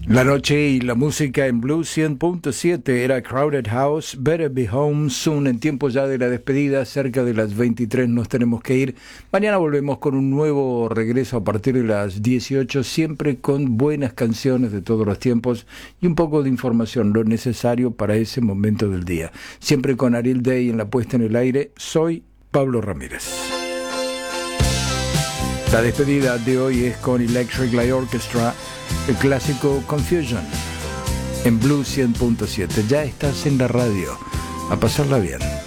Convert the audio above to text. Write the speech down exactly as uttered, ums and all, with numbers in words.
La noche y la música en Blue cien punto siete era Crowded House, Better Be Home Soon. En tiempo ya de la despedida, cerca de las veintitrés nos tenemos que ir. Mañana volvemos con un nuevo regreso a partir de las dieciocho, siempre con buenas canciones de todos los tiempos y un poco de información, lo necesario para ese momento del día. Siempre con Ariel Day en la puesta en el aire. Soy Pablo Ramírez. La despedida de hoy es con Electric Light Orchestra, el clásico Confusion, en Blue cien punto siete. Ya estás en la radio. A pasarla bien.